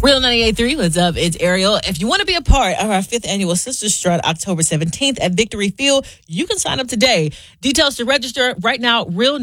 Real 98.3, what's up? It's Ariel. If you want to be a part of our 5th annual Sister Strut, October 17th at Victory Field, you can sign up today. Details to register right now, Real